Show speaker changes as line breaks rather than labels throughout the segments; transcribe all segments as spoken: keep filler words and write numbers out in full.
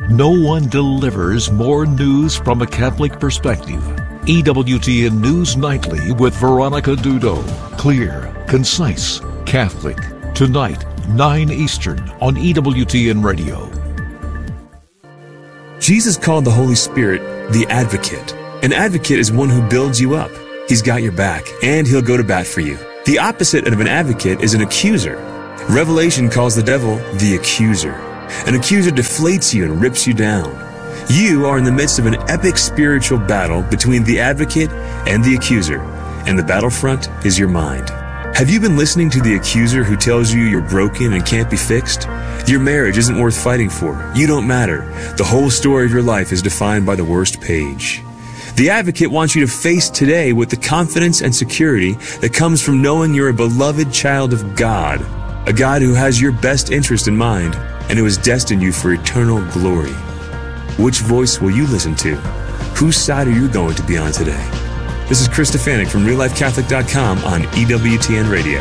No one delivers more news from a Catholic perspective. E W T N News Nightly with Veronica Dudo. Clear, concise, Catholic. Tonight, nine Eastern on E W T N Radio.
Jesus called the Holy Spirit the Advocate. An advocate is one who builds you up. He's got your back, and he'll go to bat for you. The opposite of an advocate is an accuser. Revelation calls the devil the accuser. An accuser deflates you and rips you down. You are in the midst of an epic spiritual battle between the advocate and the accuser, and the battlefront is your mind. Have you been listening to the accuser who tells you you're broken and can't be fixed? Your marriage isn't worth fighting for. You don't matter. The whole story of your life is defined by the worst page. The advocate wants you to face today with the confidence and security that comes from knowing you're a beloved child of God, a God who has your best interest in mind and who has destined you for eternal glory. Which voice will you listen to? Whose side are you going to be on today? This is Chris Stefanik from real life catholic dot com on E W T N Radio.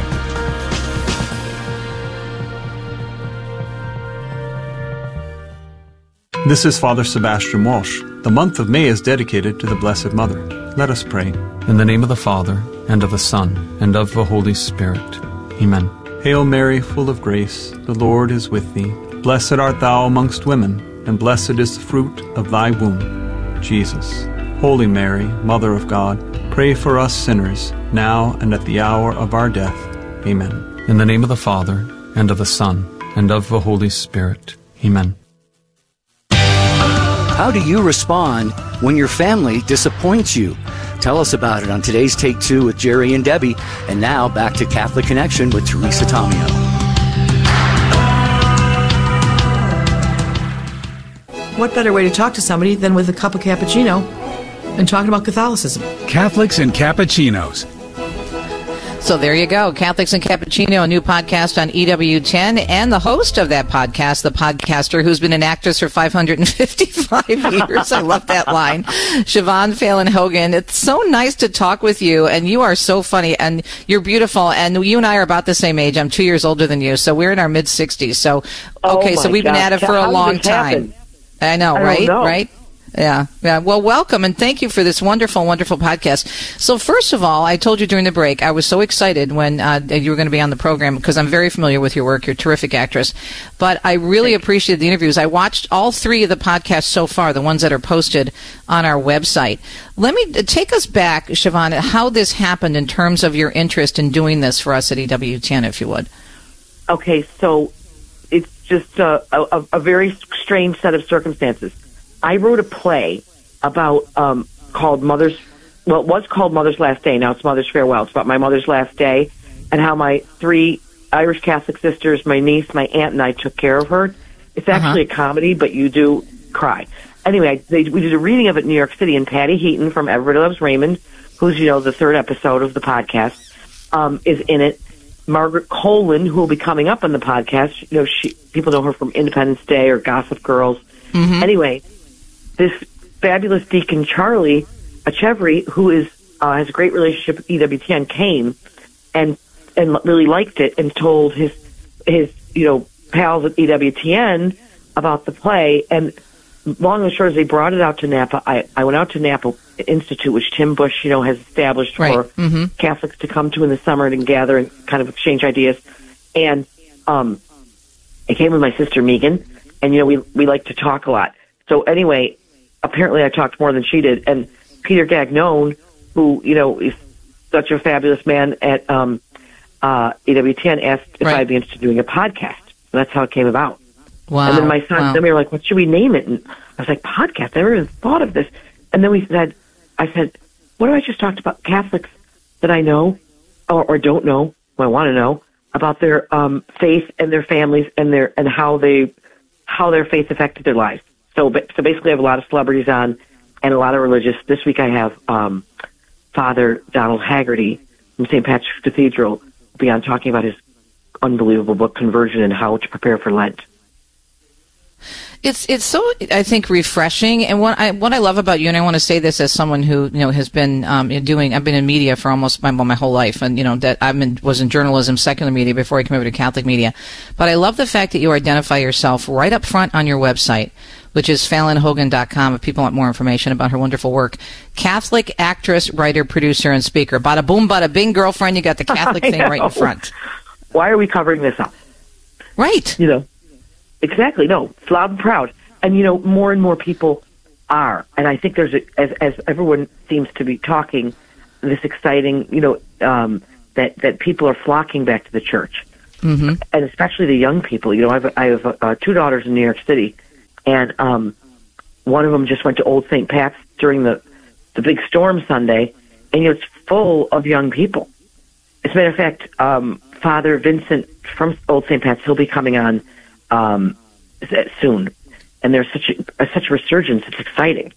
This is Father Sebastian Walsh. The month of May is dedicated to the Blessed Mother. Let us pray.
In the name of the Father, and of the Son, and of the Holy Spirit. Amen.
Hail Mary, full of grace, the Lord is with thee. Blessed art thou amongst women, and blessed is the fruit of thy womb, Jesus. Holy Mary, Mother of God, pray for us sinners, now and at the hour of our death. Amen.
In the name of the Father, and of the Son, and of the Holy Spirit. Amen.
How do you respond when your family disappoints you? Tell us about it on today's Take Two with Jerry and Debbie. And now, back to Catholic Connection with Teresa Tomeo.
What better way to talk to somebody than with a cup of cappuccino and talking about Catholicism?
Catholics and Cappuccinos.
So there you go, Catholics and Cappuccino, a new podcast on E W ten, and the host of that podcast, the podcaster who's been an actress for five hundred fifty-five years. I love that line. Siobhan Phelan Hogan, it's so nice to talk with you, and you are so funny, and you're beautiful, and you and I are about the same age. I'm two years older than you, so we're in our mid-sixties. So, okay,
oh
so we've
God.
been at it for
How
a long
time.
Happen? I know,
I
right?
know.
Right? Yeah, yeah. Well, welcome, and thank you for this wonderful, wonderful podcast. So first of all, I told you during the break, I was so excited when uh, you were going to be on the program because I'm very familiar with your work. You're a terrific actress. But I really appreciated the interviews. I watched all three of the podcasts so far, the ones that are posted on our website. Let me take us back, Siobhan, how this happened in terms of your interest in doing this for us at E W ten, if you would.
Okay, so it's just a, a, a very strange set of circumstances. I wrote a play about um, called Mother's, well, it was called Mother's Last Day. Now it's Mother's Farewell. It's about my mother's last day and how my three Irish Catholic sisters, my niece, my aunt, and I took care of her. It's actually uh-huh. a comedy, but you do cry. Anyway, they, we did a reading of it in New York City, and Patty Heaton from Everybody Loves Raymond, who's, you know, the third episode of the podcast, um, is in it. Margaret Colin, who will be coming up on the podcast, you know, she, people know her from Independence Day or Gossip Girls.
Mm-hmm.
Anyway, this fabulous Deacon Charlie Achevry, who is uh, has a great relationship with E W T N, came and and really liked it and told his his you know pals at E W T N about the play. And long and short, as they brought it out to Napa, I, I went out to Napa Institute, which Tim Bush you know has established
right.
for
mm-hmm.
Catholics to come to in the summer and gather and kind of exchange ideas. And um, I came with my sister Megan, and you know we we like to talk a lot. So anyway. Apparently I talked more than she did. And Peter Gagnon, who, you know, is such a fabulous man at um, uh, E W T N, asked if
right.
I'd be interested in doing a podcast. And that's how it came about.
Wow.
And then my son,
wow.
then we were like, what should we name it? And I was like, podcast. I never even thought of this. And then we said, I said, what if I just talked about Catholics that I know or, or don't know, who I want to know, about their um, faith and their families and their and how they how their faith affected their lives. So, so basically, I have a lot of celebrities on and a lot of religious. This week, I have um, Father Donald Haggerty from Saint Patrick's Cathedral will be on talking about his unbelievable book, Conversion, and how to prepare for Lent.
It's it's so, I think, refreshing. And what I what I love about you, and I want to say this as someone who you know has been um, doing, I've been in media for almost my well, my whole life, and you know that I was in journalism, secular media before I came over to Catholic media. But I love the fact that you identify yourself right up front on your website which is Fallon Hogan dot com if people want more information about her wonderful work. Catholic actress, writer, producer, and speaker. Bada boom, bada bing, girlfriend. You got the Catholic thing right in front.
Why are we covering this up?
Right.
You know, exactly. No, it's loud and proud. And, you know, more and more people are. And I think there's, a, as, as everyone seems to be talking, this exciting, you know, um, that, that people are flocking back to the church.
Mm-hmm.
And especially the young people. You know, I have, I have uh, two daughters in New York City, and um, one of them just went to Old Saint Pat's during the, the big storm Sunday, and, you know, it's full of young people. As a matter of fact, um, Father Vincent from Old Saint Pat's, he'll be coming on um, soon. And there's such a, such a resurgence. It's exciting.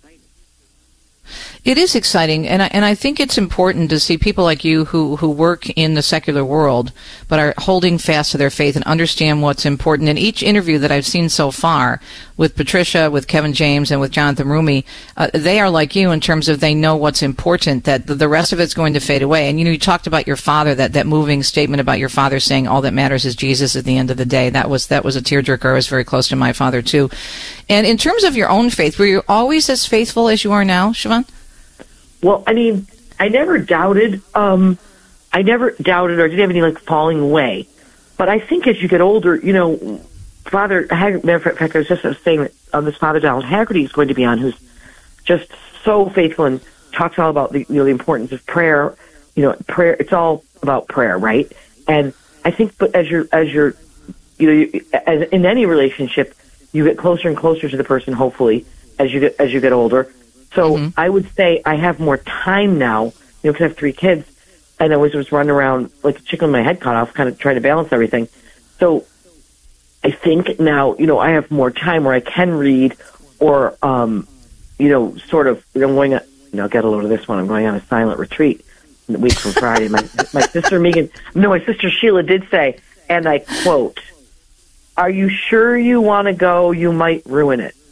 It is exciting, and I, and I think it's important to see people like you who, who work in the secular world but are holding fast to their faith and understand what's important. In each interview that I've seen so far with Patricia, with Kevin James, and with Jonathan Rumi, uh, they are like you in terms of they know what's important, that the rest of it's going to fade away. And, you know, you talked about your father, that, that moving statement about your father saying all that matters is Jesus at the end of the day. That was, that was a tearjerker. I was very close to my father, too. And in terms of your own faith, were you always as faithful as you are now, Siobhan?
Well, I mean, I never doubted, um, I never doubted or didn't have any, like, falling away. But I think as you get older, you know, Father Haggerty, matter of fact, I was just saying that um, this Father Donald Haggerty is going to be on, who's just so faithful and talks all about the, you know, the importance of prayer. You know, prayer, it's all about prayer, right? And I think, but as you're, as you're, you know, you, as in any relationship, you get closer and closer to the person, hopefully, as you get, as you get older. So mm-hmm. I would say I have more time now, you know, because I have three kids, and I was just running around like a chicken with my head cut off, kind of trying to balance everything. So I think now, you know, I have more time where I can read or, um, you know, sort of, you know, I'm going, on, you know, get a load of this one. I'm going on a silent retreat in the week from Friday. My, my sister Megan, no, my sister Sheila did say, and I quote, "Are you sure you want to go? You might ruin it."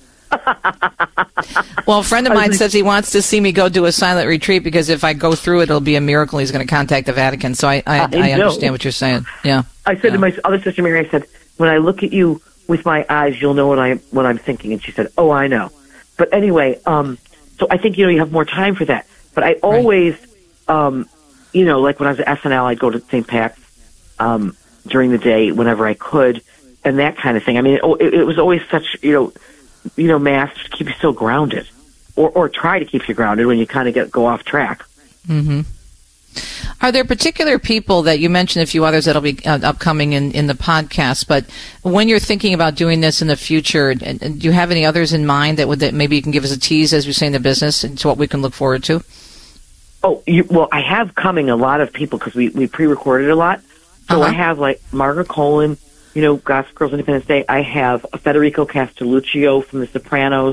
Well, a friend of mine says he wants to see me go do a silent retreat because if I go through it, it'll be a miracle. He's going to contact the Vatican. So I, I, I, I understand what you're saying. Yeah.
I said
yeah.
to my other sister Mary, I said, when I look at you with my eyes, you'll know what I what I'm thinking. And she said, "Oh, I know." But anyway, um, so I think, you know, you have more time for that. But I always, right. um, you know, like when I was at S N L, I'd go to Saint Pat's um, during the day whenever I could, and that kind of thing. I mean, it, it was always such, you know. you know, Mass to keep you so grounded, or or try to keep you grounded when you kind of get go off track.
Mm-hmm. Are there particular people that you mentioned, a few others that'll be uh, upcoming in, in the podcast, but when you're thinking about doing this in the future, do you have any others in mind that would that maybe you can give us a tease, as we say in the business, and to what we can look forward to?
Oh, you, well, I have coming a lot of people because we, we pre-recorded a lot. So uh-huh. I have like Margaret Colin, you know, Gossip Girls Independence Day. I have Federico Castelluccio from The Sopranos.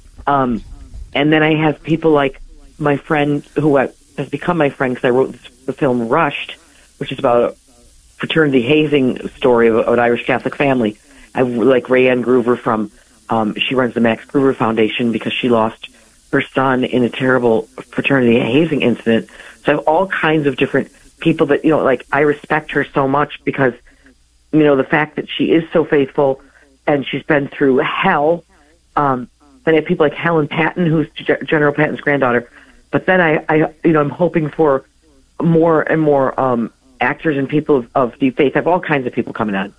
Um, and then I have people like my friend who I, has become my friend because I wrote this, the film Rushed, which is about a fraternity hazing story of, of an Irish Catholic family. I like Rayanne Groover from, um, she runs the Max Groover Foundation because she lost her son in a terrible fraternity hazing incident. So I have all kinds of different people that, you know, like I respect her so much because, you know, the fact that she is so faithful and she's been through hell. Um, then I have people like Helen Patton, who's G- General Patton's granddaughter. But then I, I, you know, I'm hoping for more and more um, actors and people of, of deep faith. I have all kinds of people coming on.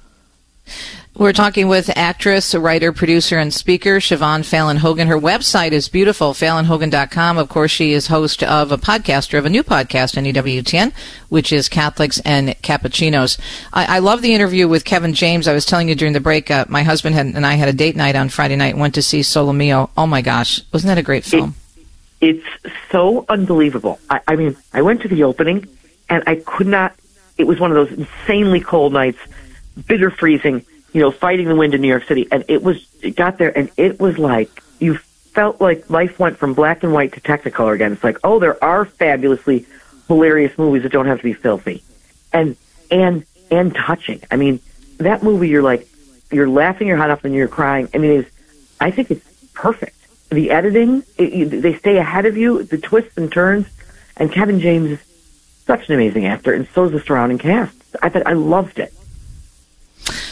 We're talking with actress, writer, producer, and speaker Siobhan Fallon Hogan. Her website is beautiful, Fallon Hogan dot com. Of course, she is host of a podcaster of a new podcast on E W T N, which is Catholics and Cappuccinos. I, I love the interview with Kevin James. I was telling you during the break, uh, my husband had, and I had a date night on Friday night, went to see Solo Mio. Oh, my gosh. Wasn't that a great film?
It, it's so unbelievable. I, I mean, I went to the opening, and I could not, it was one of those insanely cold nights, bitter freezing, you know, fighting the wind in New York City. And it was, it got there and it was like, you felt like life went from black and white to Technicolor again. It's like, oh, there are fabulously hilarious movies that don't have to be filthy and, and, and touching. I mean, that movie, you're like, you're laughing your head off and you're crying. I mean, it's, I think it's perfect. The editing, it, you, they stay ahead of you, the twists and turns. And Kevin James is such an amazing actor, and so is the surrounding cast. I thought I loved it.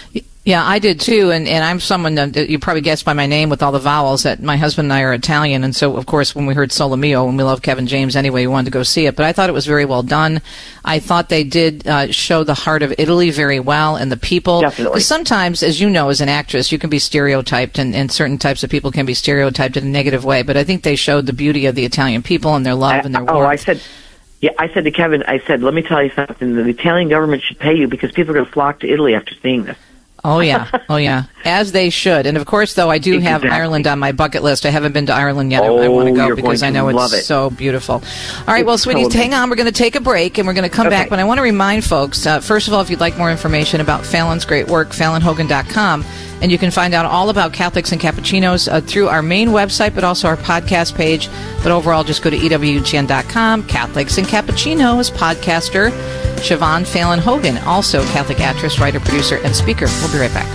Yeah, I did too, and, and I'm someone that you probably guessed by my name with all the vowels that my husband and I are Italian, and so, of course, when we heard Solo Mio, and we love Kevin James anyway, we wanted to go see it, but I thought it was very well done. I thought they did uh, show the heart of Italy very well, and the people.
Definitely.
Because sometimes, as you know, as an actress, you can be stereotyped, and, and certain types of people can be stereotyped in a negative way, but I think they showed the beauty of the Italian people and their love
I,
and their
oh,
warmth.
I said... Yeah, I said to Kevin, I said, let me tell you something. The Italian government should pay you because people are going to flock to Italy after seeing this.
Oh, yeah. Oh, yeah. As they should. And, of course, though, I do
Exactly.
have Ireland on my bucket list. I haven't been to Ireland yet.
Oh,
I want to go
you're
because
going
I know
to
it's
love it.
so beautiful. All right,
It's
well, sweetie,
so
hang on. We're going to take a break, and we're going to come
Okay.
back. But I want to remind folks, uh, first of all, if you'd like more information about Fallon's great work, fallon hogan dot com. And you can find out all about Catholics and Cappuccinos uh, through our main website, but also our podcast page. But overall, just go to E W T N dot com. Catholics and Cappuccinos podcaster Siobhan Fallon Hogan, also Catholic actress, writer, producer, and speaker. We'll be right back.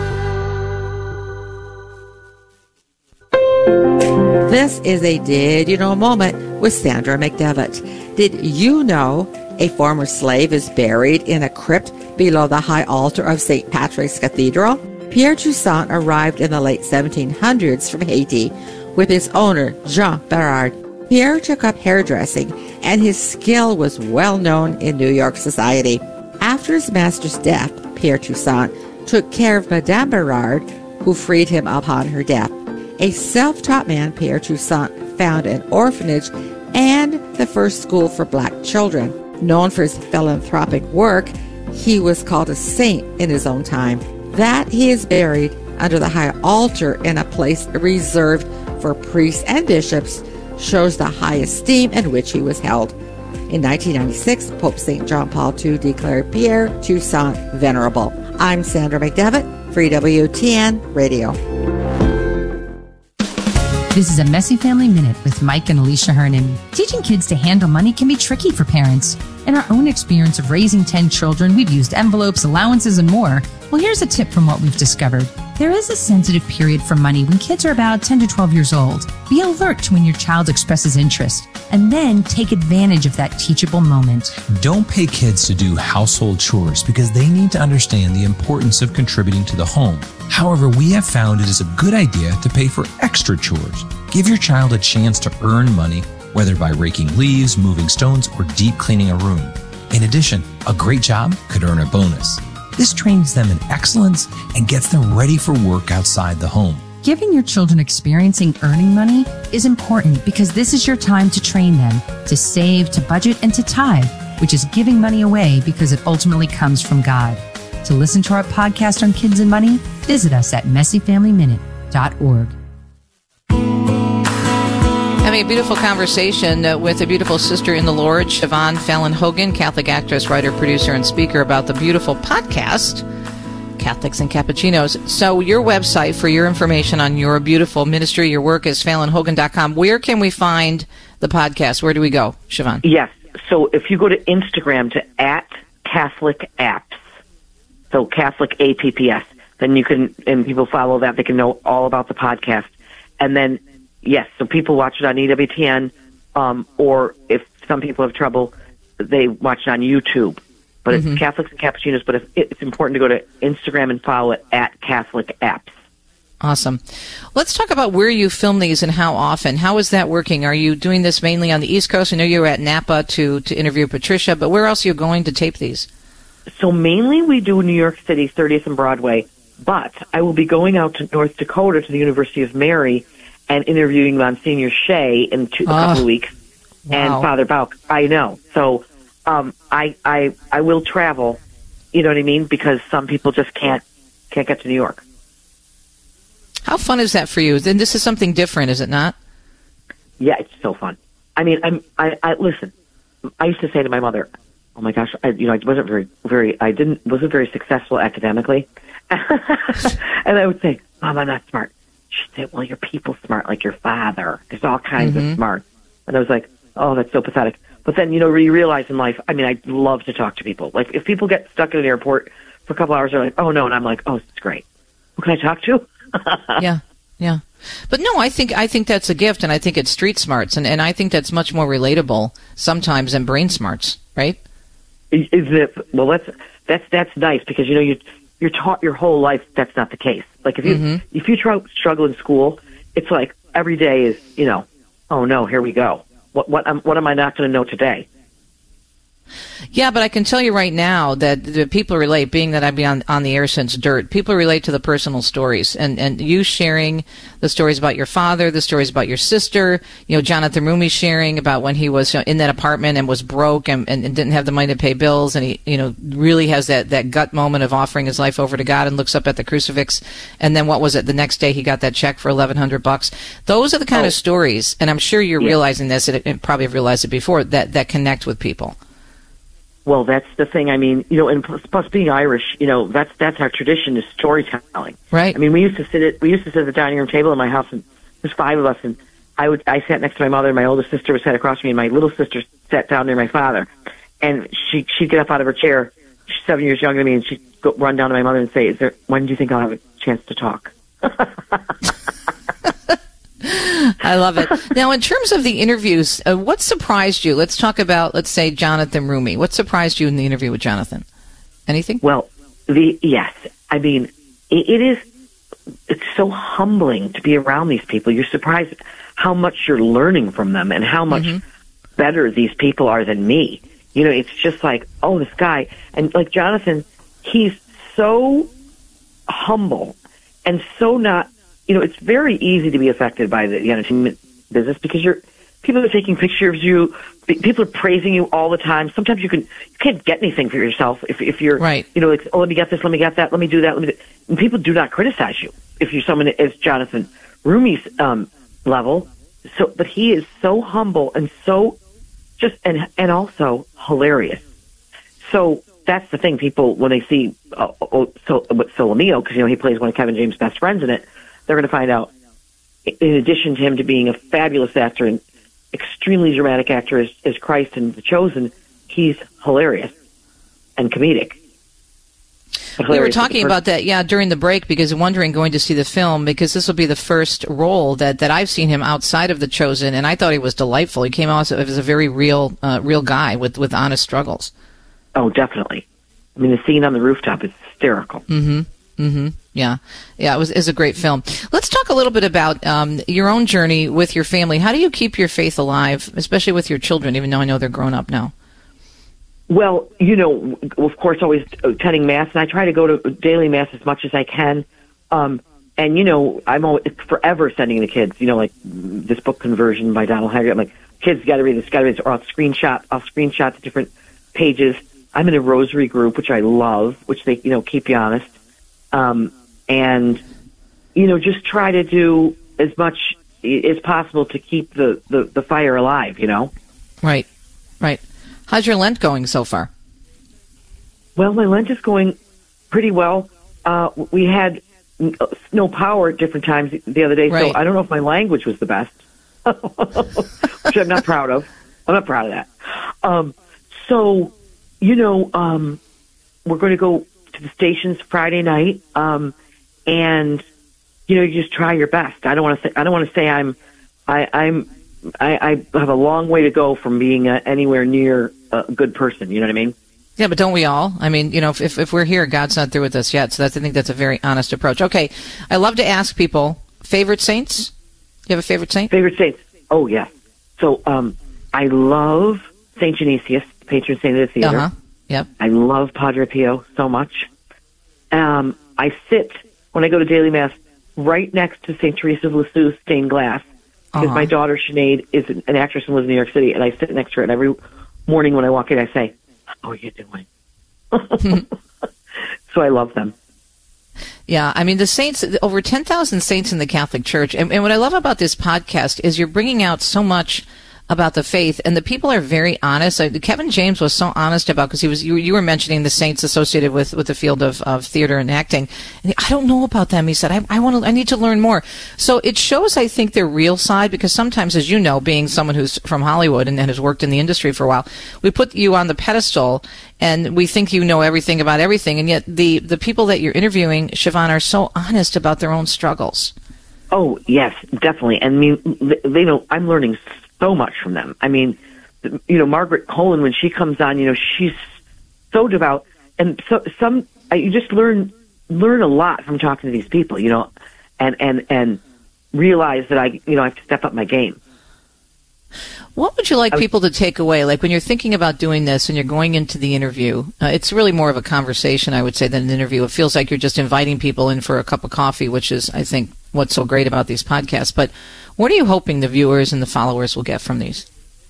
This is a Did You Know moment with Sandra McDevitt. Did you know a former slave is buried in a crypt below the high altar of Saint Patrick's Cathedral? Pierre Toussaint arrived in the late seventeen hundreds from Haiti with his owner, Jean Berard. Pierre took up hairdressing, and his skill was well known in New York society. After his master's death, Pierre Toussaint took care of Madame Berard, who freed him upon her death. A self-taught man, Pierre Toussaint found an orphanage and the first school for black children. Known for his philanthropic work, he was called a saint in his own time. That he is buried under the high altar in a place reserved for priests and bishops shows the high esteem in which he was held. In nineteen ninety-six, Pope Saint John Paul the Second declared Pierre Toussaint venerable. I'm Sandra McDevitt for E W T N Radio.
This is a Messy Family Minute with Mike and Alicia Hernan. Teaching kids to handle money can be tricky for parents. In our own experience of raising ten children, we've used envelopes, allowances, and more. Well, here's a tip from what we've discovered. There is a sensitive period for money when kids are about ten to twelve years old. Be alert to when your child expresses interest, and then take advantage of that teachable moment.
Don't pay kids to do household chores because they need to understand the importance of contributing to the home. However, we have found it is a good idea to pay for extra chores. Give your child a chance to earn money, whether by raking leaves, moving stones, or deep cleaning a room. In addition, a great job could earn a bonus. This trains them in excellence and gets them ready for work outside the home.
Giving your children experiencing earning money is important because this is your time to train them to save, to budget, and to tithe, which is giving money away because it ultimately comes from God. To listen to our podcast on kids and money, visit us at messy family minute dot org.
Having a beautiful conversation uh, with a beautiful sister in the Lord, Siobhan Fallon Hogan, Catholic actress, writer, producer, and speaker, about the beautiful podcast, Catholics and Cappuccinos. So your website for your information on your beautiful ministry, your work, is fallon hogan dot com. Where can we find the podcast? Where do we go, Siobhan?
Yes. So if you go to Instagram to at Catholic Apps, so Catholic A P P S, then you can, and people follow that, they can know all about the podcast. And then, yes, so people watch it on E W T N, um, or if some people have trouble, they watch it on YouTube. But mm-hmm. it's Catholics and Cappuccinos, but it's, it's important to go to Instagram and follow it at Catholic Apps.
Awesome. Let's talk about where you film these and how often. How is that working? Are you doing this mainly on the East Coast? I know you were at Napa to, to interview Patricia, but where else are you going to tape these?
So mainly we do New York City, thirtieth and Broadway, but I will be going out to North Dakota to the University of Mary and interviewing Monsignor Shea in two, a
uh,
couple of weeks,
wow.
and Father Bauk. I know. So um, I, I I will travel, you know what I mean, because some people just can't can't get to New York.
How fun is that for you? Then this is something different, is it not?
Yeah, it's so fun. I mean, I'm I, I listen. I used to say to my mother, "Oh my gosh, I, you know, I wasn't very very I didn't wasn't very successful academically," and I would say, "Mom, I'm not smart." She'd say, "Well, you're people smart, like your father. There's all kinds mm-hmm. of smart." And I was like, "Oh, that's so pathetic." But then, you know, you realize in life, I mean, I love to talk to people. Like, if people get stuck at an airport for a couple hours, they're like, "Oh no," and I'm like, "Oh, it's great. Who can I talk to?"
yeah, yeah. But no, I think I think that's a gift, and I think it's street smarts, and, and I think that's much more relatable sometimes than brain smarts, right?
Is it? Well, that's that's that's nice because you know you you're taught your whole life that's not the case. Like if you mm-hmm. if you try, struggle in school, it's like every day is, you know, oh no, here we go. What what am what am I not going to know today?
Yeah, but I can tell you right now that the people relate, being that I've been on, on the air since Dirt, people relate to the personal stories. And, and you sharing the stories about your father, the stories about your sister, you know, Jonathan Rumi sharing about when he was, you know, in that apartment and was broke and, and, and didn't have the money to pay bills. And he, you know, really has that, that gut moment of offering his life over to God and looks up at the crucifix. And then what was it? The next day he got that check for eleven hundred bucks. Those are the kind
oh.
of stories, and I'm sure you're
yeah.
realizing this, and, and probably have realized it before, that, that connect with people.
Well, that's the thing. I mean, you know, and plus, plus being Irish, you know, that's that's our tradition is storytelling.
Right.
I mean, we used to sit at we used to sit at the dining room table in my house, and there's five of us, and I would I sat next to my mother, and my oldest sister was sat across from me, and my little sister sat down near my father, and she she'd get up out of her chair. She's seven years younger than me, and she'd go run down to my mother and say, "Is there? When do you think I'll have a chance to talk?"
I love it. Now, in terms of the interviews, uh, what surprised you? Let's talk about, let's say, Jonathan Rumi. What surprised you in the interview with Jonathan? Anything?
Well, the yes. I mean, it, it is. It's so humbling to be around these people. You're surprised how much you're learning from them and how much mm-hmm. better these people are than me. You know, it's just like, oh, this guy. And like Jonathan, he's so humble and so not. You know, it's very easy to be affected by the, the entertainment business because you're people are taking pictures of you. People are praising you all the time. Sometimes you can you can't get anything for yourself if if you're
right.
You know, like, oh, let me get this, let me get that, let me do that. Let me do, and people do not criticize you if you're someone as Jonathan Rumi's um, level. So, but he is so humble and so just and and also hilarious. So that's the thing. People when they see uh, oh, so Solomeo, because you know he plays one of Kevin James' best friends in it. They're going to find out, in addition to him to being a fabulous actor and extremely dramatic actor as, as Christ in The Chosen, he's hilarious and comedic.
We were talking about that, yeah, during the break, because I'm wondering, going to see the film, because this will be the first role that, that I've seen him outside of The Chosen, and I thought he was delightful. He came out as a very real uh, real guy with, with honest struggles.
Oh, definitely. I mean, the scene on the rooftop is hysterical.
Mm-hmm. Mm-hmm. Yeah. Yeah, it was, it was a great film. Let's talk a little bit about um, your own journey with your family. How do you keep your faith alive, especially with your children, even though I know they're grown up now?
Well, you know, of course, always attending Mass, and I try to go to daily Mass as much as I can. Um, and, you know, I'm always, forever sending the kids, you know, like this book, Conversion by Donald Haggard. I'm like, kids, got to read this, got to read this, or I'll screenshot, I'll screenshot the different pages. I'm in a rosary group, which I love, which they, you know, keep you honest. Um, and, you know, just try to do as much as possible to keep the, the, the fire alive, you know?
Right, right. How's your Lent going so far?
Well, my Lent is going pretty well. Uh, we had no power at different times the other day,
right.
So I don't know if my language was the best, which I'm not proud of. I'm not proud of that. Um, so, you know, um, we're going to go to the stations Friday night, um, and you know, you just try your best. I don't want to say I don't want to say I'm, I, I'm, I, I have a long way to go from being uh, anywhere near a good person. You know what I mean?
Yeah, but don't we all? I mean, you know, if if we're here, God's not through with us yet. So that's I think that's a very honest approach. Okay, I love to ask people favorite saints. You have a favorite saint?
Favorite saints? Oh yeah. So um, I love Saint Genesius, the patron saint of the theater.
Uh huh. Yep.
I love Padre Pio so much. Um, I sit, when I go to daily Mass, right next to Saint Teresa of Lisieux stained glass, because
uh-huh.
my daughter Sinead is an actress and lives in New York City, and I sit next to her, and every morning when I walk in, I say, how are you doing? So I love them.
Yeah, I mean, the saints, over ten thousand saints in the Catholic Church, and, and what I love about this podcast is you're bringing out so much about the faith, and the people are very honest. Uh, Kevin James was so honest about, because he was you, you were mentioning the saints associated with, with the field of, of theater and acting. And he, I don't know about them. He said, I, I want to, I need to learn more. So it shows, I think, their real side, because sometimes, as you know, being someone who's from Hollywood and, and has worked in the industry for a while, we put you on the pedestal and we think you know everything about everything, and yet the, the people that you're interviewing, Siobhan, are so honest about their own struggles.
Oh yes, definitely. And I mean, they know I'm learning so much from them. I mean, you know, Margaret Cohen, when she comes on, you know, she's so devout, and so some you just learn learn a lot from talking to these people, you know, and, and, and realize that I, you know, I have to step up my game.
What would you like people to take away? Like when you're thinking about doing this and you're going into the interview, uh, it's really more of a conversation, I would say, than an interview. It feels like you're just inviting people in for a cup of coffee, which is, I think, what's so great about these podcasts. But what are you hoping the viewers and the followers will get from these?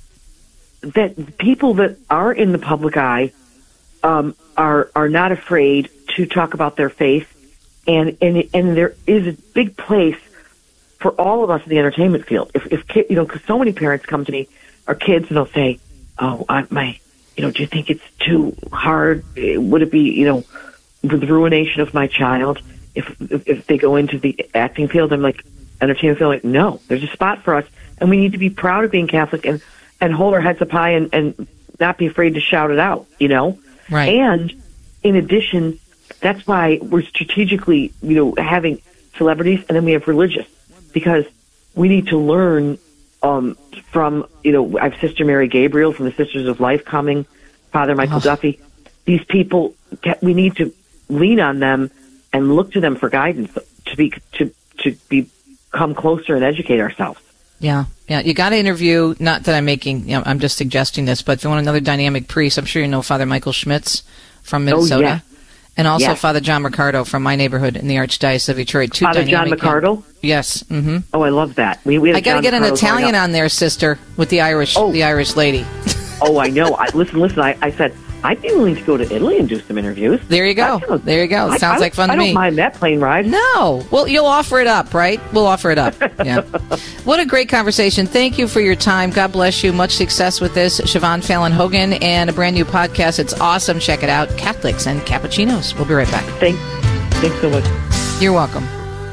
That people that are in the public eye um, are are not afraid to talk about their faith, and and and there is a big place for all of us in the entertainment field. If, if kid, you know, because so many parents come to me, or kids, and they'll say, "Oh, I, my, you know, do you think it's too hard? Would it be, you know, the ruination of my child if if, if they go into the acting field?" I'm like, entertainment field, like, no, there's a spot for us, and we need to be proud of being Catholic and and hold our heads up high and and not be afraid to shout it out, you know.
Right.
And in addition, that's why we're strategically, you know, having celebrities, and then we have religious. Because we need to learn um, from, you know, I have Sister Mary Gabriel from the Sisters of Life coming, Father Michael oh. Duffy. These people, we need to lean on them and look to them for guidance to be to to become closer and educate ourselves.
Yeah, yeah. You got to interview. Not that I'm making, you know, I'm just suggesting this, but if you want another dynamic priest, I'm sure you know Father Michael Schmitz from Minnesota.
Oh, yeah.
And also
yes.
Father John Mercado from my neighborhood in the Archdiocese of Detroit. Two
Father John Mercado?
Yes. Mm-hmm.
Oh, I love that. We, we
I got to get an Italian on there, sister, with the Irish,
oh.
the Irish lady.
Oh, I know. I, listen, listen. I, I said I'd be willing to go to Italy and do some interviews.
There you go. Sounds, there you go. I, Sounds
I,
like fun
I
to me.
I don't mind that plane ride.
No. Well, you'll offer it up, right? We'll offer it up. Yeah. What a great conversation. Thank you for your time. God bless you. Much success with this. Siobhan Fallon Hogan and a brand new podcast. It's awesome. Check it out. Catholics and Cappuccinos. We'll be right back.
Thanks. Thanks so much.
You're welcome.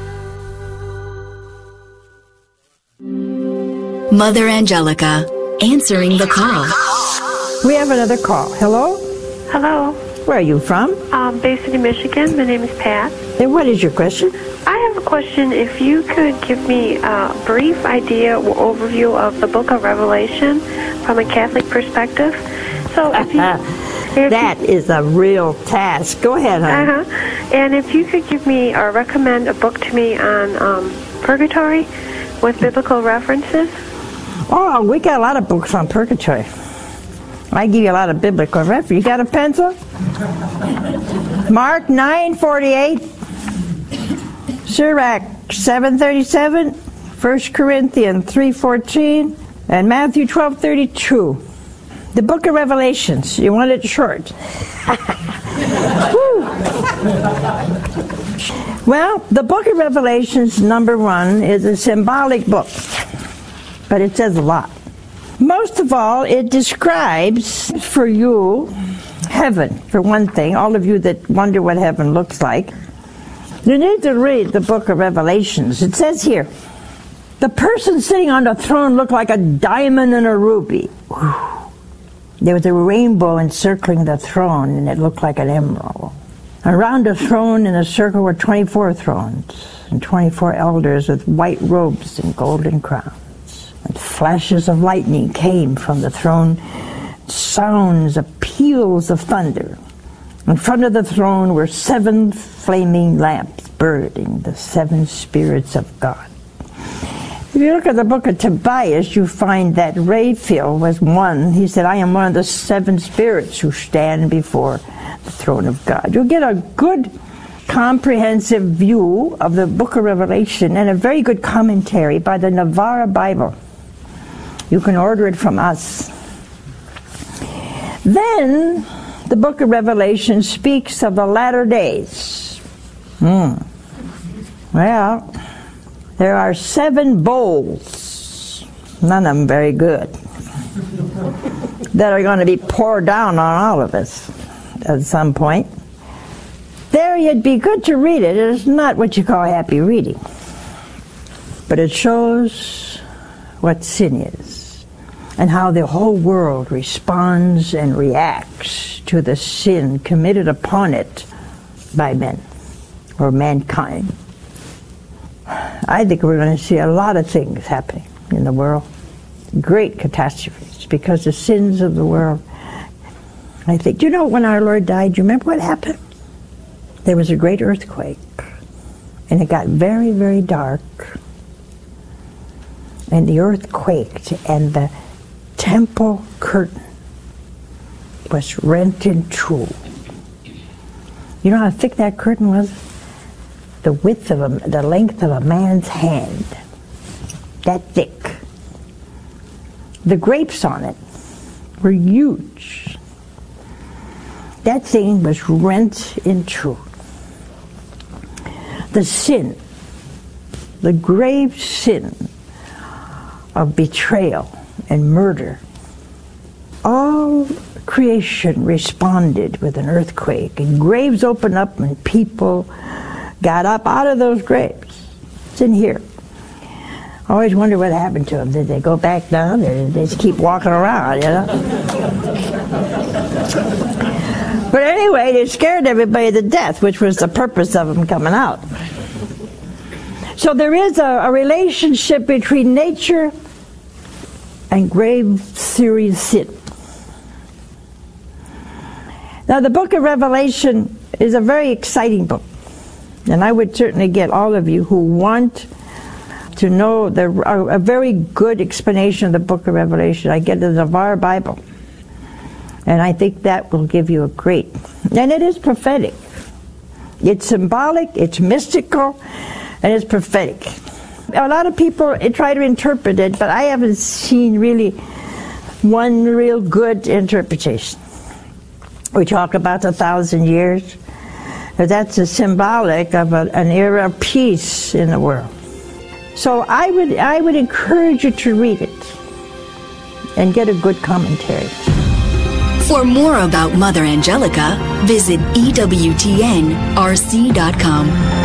Mother Angelica, answering the call.
We have another call. Hello?
Hello.
Where are you from?
Um, Bay City, Michigan. My name is Pat.
And what is your question?
I have a question. If you could give me a brief idea or overview of the Book of Revelation from a Catholic perspective. So if you... If
that
you,
is a real task. Go ahead, honey.
Uh-huh. And if you could give me or recommend a book to me on um, purgatory with biblical references.
Oh, we got a lot of books on purgatory. I give you a lot of biblical references. You got a pencil? Mark nine forty-eight, Sirach seven thirty-seven, First Corinthians three fourteen, and Matthew twelve thirty-two. The Book of Revelations. You want it short. Well, the Book of Revelations, number one, is a symbolic book, but it says a lot. Most of all, it describes for you heaven, for one thing. All of you that wonder what heaven looks like, you need to read the Book of Revelations. It says here, the person sitting on the throne looked like a diamond and a ruby. Whew. There was a rainbow encircling the throne, and it looked like an emerald. Around the throne in a circle were twenty-four thrones, and twenty-four elders with white robes and golden crowns. And flashes of lightning came from the throne, sounds of peals of thunder. In front of the throne were seven flaming lamps burning, the seven spirits of God. If you look at the book of Tobias, you find that Raphael was one. He said, I am one of the seven spirits who stand before the throne of God. You'll get a good, comprehensive view of the book of Revelation and a very good commentary by the Navarra Bible. You can order it from us. Then, the book of Revelation speaks of the latter days. Hmm. Well... There are seven bowls, none of them very good, that are going to be poured down on all of us at some point. There, it'd be good to read it. It's not what you call happy reading, but it shows what sin is and how the whole world responds and reacts to the sin committed upon it by men or mankind. I think we're going to see a lot of things happening in the world. Great catastrophes because the sins of the world. I think, do you know when our Lord died, do you remember what happened? there was a great earthquake, and it got very, very dark, and the earth quaked, and the temple curtain was rent in two. You know how thick that curtain was? The width of a, the length of a man's hand. That thick. The grapes on it were huge. That thing was rent in two. The sin, the grave sin of betrayal and murder, all creation responded with an earthquake, and graves opened up and people got up out of those graves. It's in here. I always wonder what happened to them. Did they go back down, or did they just keep walking around, you know? But anyway, they scared everybody to death, which was the purpose of them coming out. So there is a, a relationship between nature and grave serious sin. Now, the book of Revelation is a very exciting book, and I would certainly get all of you who want to know the, a, a very good explanation of the book of Revelation. I get the Navarre Bible, and I think that will give you a great, and it is prophetic. It's symbolic, it's mystical, and it's prophetic. A lot of people try to interpret it, but I haven't seen really one real good interpretation. We talk about the thousand years, but that's a symbolic of a, an era of peace in the world. So I would, I would encourage you to read it and get a good commentary.
For more about Mother Angelica, visit E W T N R C dot com.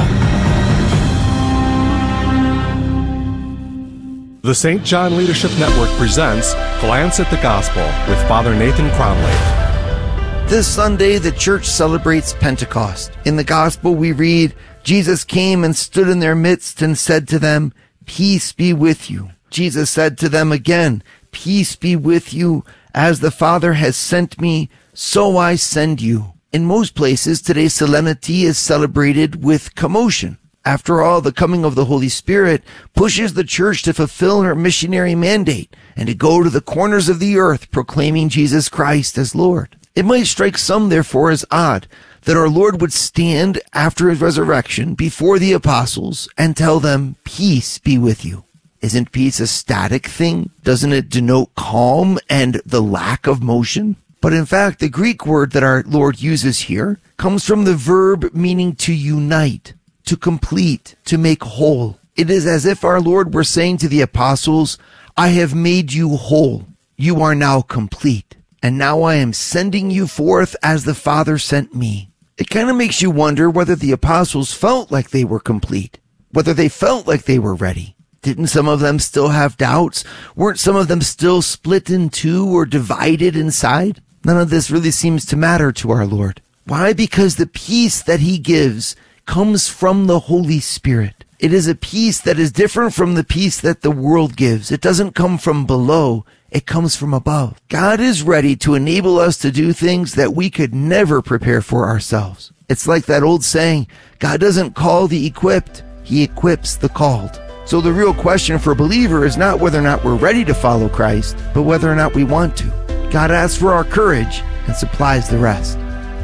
The Saint John Leadership Network presents Glance at the Gospel with Father Nathan Cromley.
This Sunday, the church celebrates Pentecost. In the Gospel, we read, Jesus came and stood in their midst and said to them, "Peace be with you." Jesus said to them again, "Peace be with you. As the Father has sent me, so I send you." In most places, today's solemnity is celebrated with commotion. After all, the coming of the Holy Spirit pushes the church to fulfill her missionary mandate and to go to the corners of the earth proclaiming Jesus Christ as Lord. It might strike some, therefore, as odd that our Lord would stand after his resurrection before the apostles and tell them, "Peace be with you." Isn't peace a static thing? Doesn't it denote calm and the lack of motion? But in fact, the Greek word that our Lord uses here comes from the verb meaning to unite, to complete, to make whole. It is as if our Lord were saying to the apostles, "I have made you whole. You are now complete. And now I am sending you forth as the Father sent me." It kind of makes you wonder whether the apostles felt like they were complete, whether they felt like they were ready. Didn't some of them still have doubts? Weren't some of them still split in two or divided inside? None of this really seems to matter to our Lord. Why? Because the peace that he gives comes from the Holy Spirit. It is a peace that is different from the peace that the world gives. It doesn't come from below. It comes from above. God is ready to enable us to do things that we could never prepare for ourselves. It's like that old saying, God doesn't call the equipped, he equips the called. So the real question for a believer is not whether or not we're ready to follow Christ, but whether or not we want to. God asks for our courage and supplies the rest.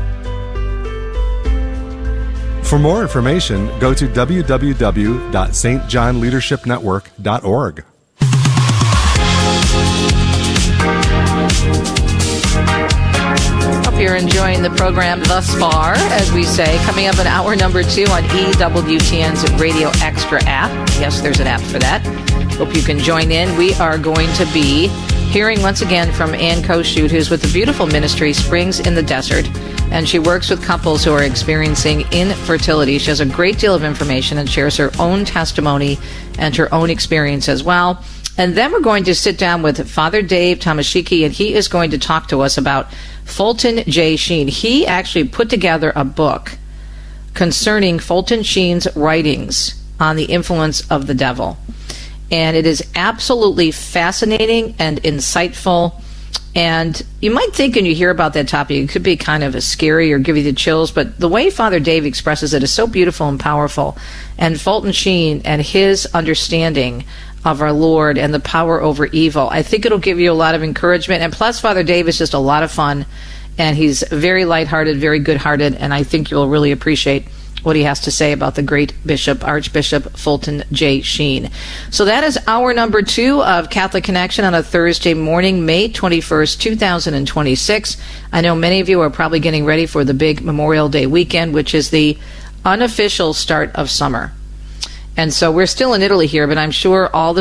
For more information, go to w w w dot s t john leadership network dot org.
Hope you're enjoying the program thus far, as we say. Coming up in hour number two on E W T N's Radio Extra app. Yes, there's an app for that. Hope you can join in. We are going to be hearing once again from Ann Koshut, who's with the beautiful ministry Springs in the Desert, and she works with couples who are experiencing infertility. She has a great deal of information and shares her own testimony and her own experience as well. And then we're going to sit down with Father Dave Tomaszewski, and he is going to talk to us about Fulton J. Sheen. He actually put together a book concerning Fulton Sheen's writings on the influence of the devil. And it is absolutely fascinating and insightful. And you might think when you hear about that topic, it could be kind of a scary or give you the chills, but the way Father Dave expresses it is so beautiful and powerful. And Fulton Sheen and his understanding of our Lord and the power over evil, I think it'll give you a lot of encouragement. And plus, Father Dave is just a lot of fun, and he's very lighthearted, very good-hearted, and I think you'll really appreciate what he has to say about the great Bishop, Archbishop Fulton J. Sheen. So that is hour number two of Catholic Connection on a Thursday morning, May twenty-first, two thousand twenty-six. I know many of you are probably getting ready for the big Memorial Day weekend, which is the unofficial start of summer. And so we're still in Italy here, but I'm sure all the